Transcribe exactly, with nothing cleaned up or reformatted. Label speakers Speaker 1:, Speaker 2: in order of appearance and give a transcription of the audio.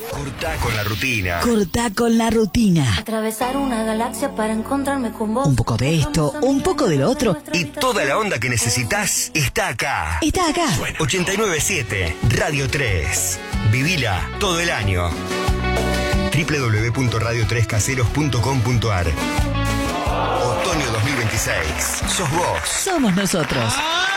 Speaker 1: Cortá con la rutina.
Speaker 2: Cortá con la rutina.
Speaker 3: Atravesar una galaxia para encontrarme con vos.
Speaker 2: Un poco de esto, un poco de lo otro.
Speaker 1: Y toda la onda que necesitas está acá.
Speaker 2: Está acá.
Speaker 1: ochenta y nueve siete Radio tres. Vivila todo el año. doble u doble u doble u punto radio tres caseros punto com punto a r. Otoño dos mil veintiséis. Sos vos.
Speaker 2: Somos nosotros.